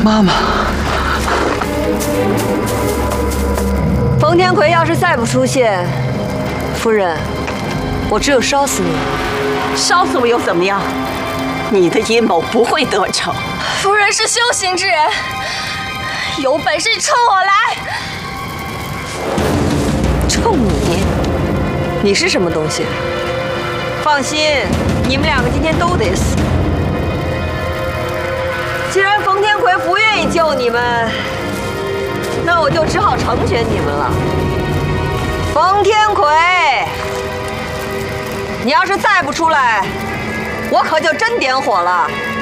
妈妈， 冯天魁要是再不出现，夫人，我只有烧死你。 烧死我又怎么样？你的阴谋不会得逞。 夫人是修行之人，有本事你冲我来！ 冲你？你是什么东西？放心，你们两个今天都得死。既然冯天魁不愿意救你们，那我就只好成全你们了。冯天魁，你要是再不出来，我可就真点火了。